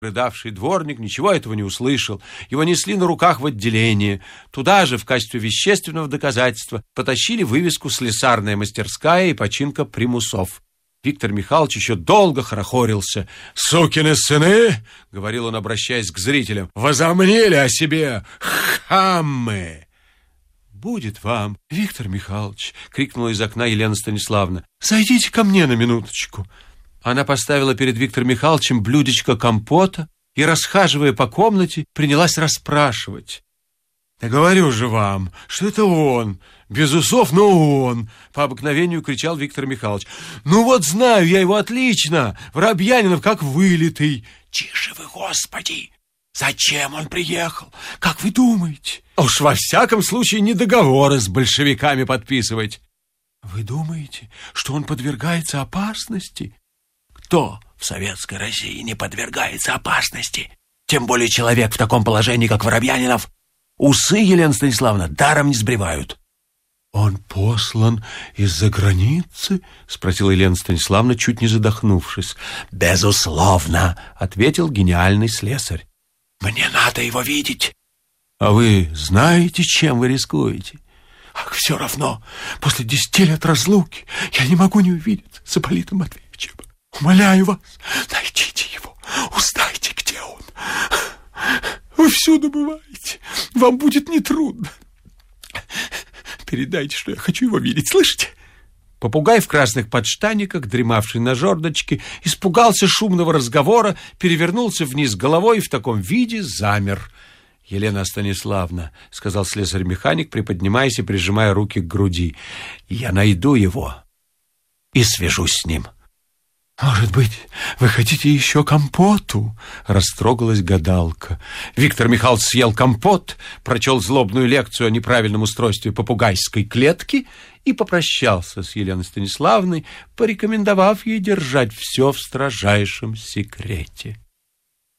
Рыдавший дворник ничего этого не услышал. Его несли на руках в отделение. Туда же, в качестве вещественного доказательства, потащили вывеску «Слесарная мастерская и починка примусов». Виктор Михайлович еще долго хорохорился. «Сукины сыны!» — говорил он, обращаясь к зрителям. «Возомнили о себе, хаммы!» «Будет вам, Виктор Михайлович!» — крикнула из окна Елена Станиславовна. «Зайдите ко мне на минуточку!» Она поставила перед Виктором Михайловичем блюдечко компота и, расхаживая по комнате, принялась расспрашивать. «Да говорю же вам, что это он, без усов, но он!» — по обыкновению кричал Виктор Михайлович. «Ну вот знаю я его отлично, Воробьянинов как вылитый!» «Тише вы, Господи! Зачем он приехал? Как вы думаете? Уж во всяком случае не договоры с большевиками подписывать!» «Вы думаете, что он подвергается опасности?» «Кто в советской России не подвергается опасности? Тем более человек в таком положении, как Воробьянинов. Усы, Елена Станиславовна, даром не сбривают». «Он послан из-за границы?» — спросила Елена Станиславовна, чуть не задохнувшись. «Безусловно», — ответил гениальный слесарь. «Мне надо его видеть». «А вы знаете, чем вы рискуете?» «Ах, все равно, после 10 лет разлуки я не могу не увидеться с Ипполитом Матвеевичем. Умоляю вас, найдите его, узнайте, где он. Вы всюду бываете, вам будет нетрудно. Передайте, что я хочу его видеть, слышите?» Попугай в красных подштаниках, дремавший на жердочке, испугался шумного разговора, перевернулся вниз головой и в таком виде замер. «Елена Станиславовна», — сказал слесарь-механик, приподнимаясь и прижимая руки к груди, — «я найду его и свяжусь с ним». «Может быть, вы хотите еще компоту?» — растрогалась гадалка. Виктор Михайлович съел компот, прочел злобную лекцию о неправильном устройстве попугайской клетки и попрощался с Еленой Станиславовной, порекомендовав ей держать все в строжайшем секрете.